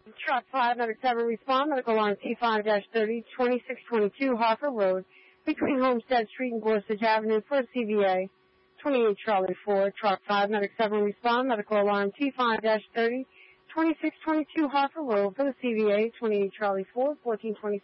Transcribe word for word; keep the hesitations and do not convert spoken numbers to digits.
Truck five, medic seven, respond, medical alarm T five thirty, twenty-six twenty-two Hoffer Road, between Homestead Street and Gorsuch Avenue for C V A. twenty-eight Charlie four, truck five, medic seven, respond, medical alarm T five thirty, twenty-six twenty-two Hoffer Road for the C V A. twenty-eight Charlie four, fourteen twenty-six.